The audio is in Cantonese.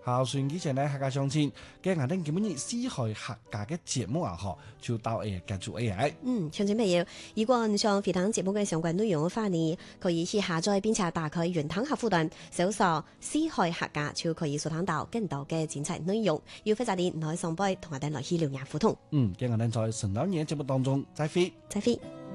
孝順之前呢，客家相親，嘅我哋基本以四海客家嘅節目啊，嗬，就到結束 AI。 詳情朋友，如果你想回聽節目嘅相關內容嘅話呢，可以去下載並且打開雲端客戶端，搜索四海客家就可以收聽到更多嘅精彩內容。要非常啲唔可以上杯，同我哋來去聊聊互動。 嘅我哋在神老年節目當中再會。 再會。